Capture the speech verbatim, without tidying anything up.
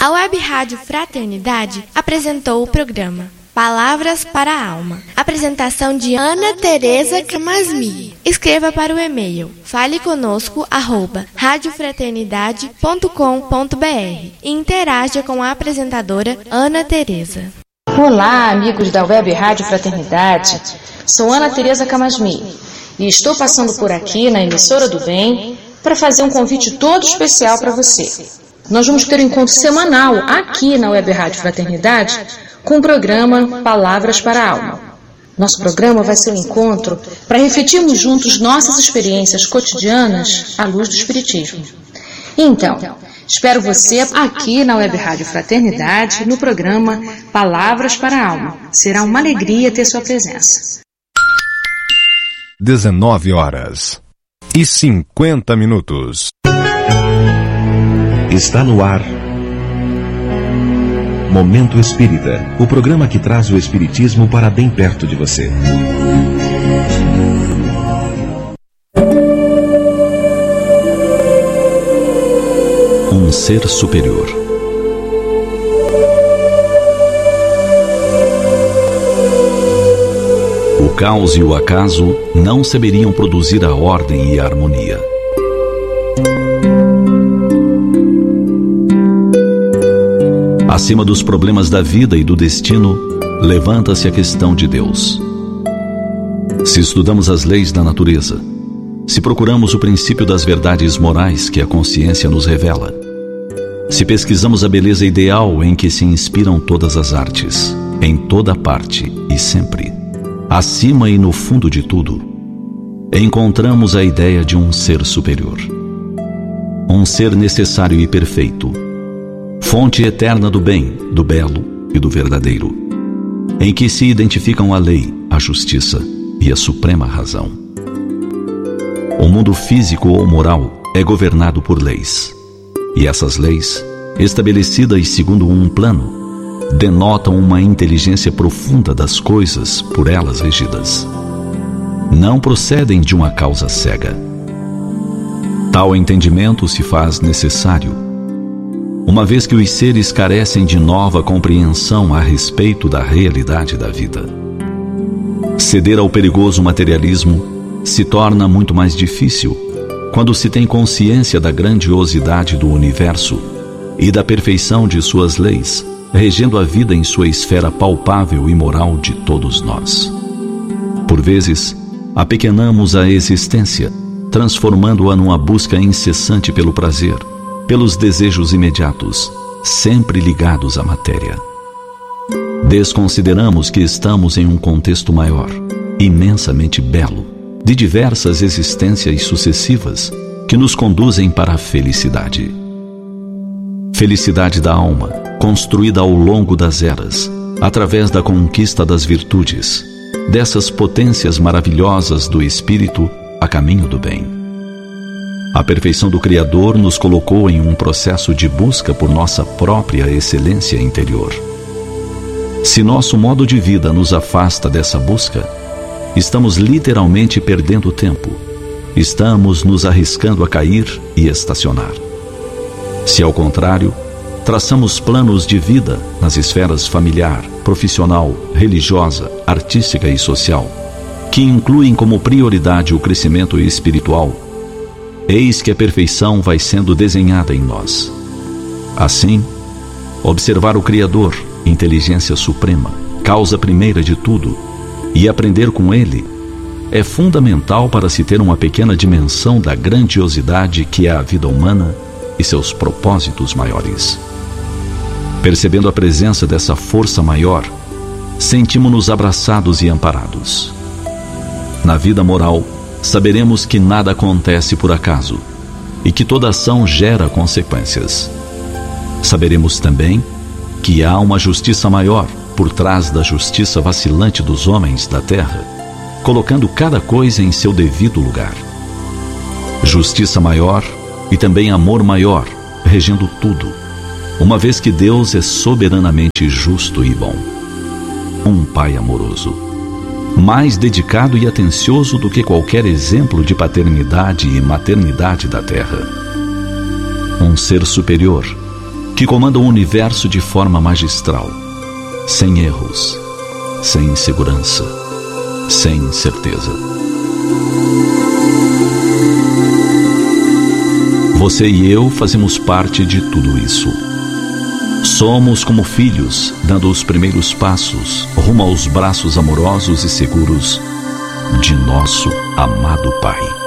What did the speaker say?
A Web Rádio Fraternidade apresentou o programa Palavras para a Alma. Apresentação de Ana Tereza Camasmi. Escreva para o e-mail faleconosco arroba radiofraternidade ponto com ponto br e interaja com a apresentadora Ana Tereza. Olá, amigos da Web Rádio Fraternidade. Sou Ana Tereza Camasmi e estou passando por aqui na Emissora do Bem para fazer um convite todo especial para você. Nós vamos ter um encontro semanal aqui na Web Rádio Fraternidade com o programa Palavras para a Alma. Nosso programa vai ser um encontro para refletirmos juntos nossas experiências cotidianas à luz do Espiritismo. Então, espero você aqui na Web Rádio Fraternidade no programa Palavras para a Alma. Será uma alegria ter sua presença. dezenove horas e cinquenta minutos. Está no ar Momento Espírita, o programa que traz o Espiritismo para bem perto de você. Um ser superior. O caos e o acaso não saberiam produzir a ordem e a harmonia. Acima dos problemas da vida e do destino, levanta-se a questão de Deus. Se estudamos as leis da natureza, se procuramos o princípio das verdades morais que a consciência nos revela, se pesquisamos a beleza ideal em que se inspiram todas as artes, em toda parte e sempre, acima e no fundo de tudo, encontramos a ideia de um ser superior. Um ser necessário e perfeito, fonte eterna do bem, do belo e do verdadeiro, em que se identificam a lei, a justiça e a suprema razão. O mundo físico ou moral é governado por leis, e essas leis, estabelecidas segundo um plano, denotam uma inteligência profunda das coisas por elas regidas. Não procedem de uma causa cega. Tal entendimento se faz necessário uma vez que os seres carecem de nova compreensão a respeito da realidade da vida. Ceder ao perigoso materialismo se torna muito mais difícil quando se tem consciência da grandiosidade do universo e da perfeição de suas leis, regendo a vida em sua esfera palpável e moral de todos nós. Por vezes, apequenamos a existência, transformando-a numa busca incessante pelo prazer, pelos desejos imediatos, sempre ligados à matéria. Desconsideramos que estamos em um contexto maior, imensamente belo, de diversas existências sucessivas que nos conduzem para a felicidade. Felicidade da alma, construída ao longo das eras, através da conquista das virtudes, dessas potências maravilhosas do espírito a caminho do bem. A perfeição do Criador nos colocou em um processo de busca por nossa própria excelência interior. Se nosso modo de vida nos afasta dessa busca, estamos literalmente perdendo tempo. Estamos nos arriscando a cair e estacionar. Se, ao contrário, traçamos planos de vida nas esferas familiar, profissional, religiosa, artística e social, que incluem como prioridade o crescimento espiritual, eis que a perfeição vai sendo desenhada em nós. Assim, observar o Criador, inteligência suprema, causa primeira de tudo, e aprender com Ele, é fundamental para se ter uma pequena dimensão da grandiosidade que é a vida humana e seus propósitos maiores. Percebendo a presença dessa força maior, sentimos-nos abraçados e amparados. Na vida moral, saberemos que nada acontece por acaso e que toda ação gera consequências. Saberemos também que há uma justiça maior por trás da justiça vacilante dos homens da terra, colocando cada coisa em seu devido lugar. Justiça maior e também amor maior, regendo tudo, uma vez que Deus é soberanamente justo e bom. Um Pai amoroso, mais dedicado e atencioso do que qualquer exemplo de paternidade e maternidade da terra. Um ser superior, que comanda o universo de forma magistral, sem erros, sem insegurança, sem incerteza. Você e eu fazemos parte de tudo isso. Somos como filhos, dando os primeiros passos rumo aos braços amorosos e seguros de nosso amado Pai.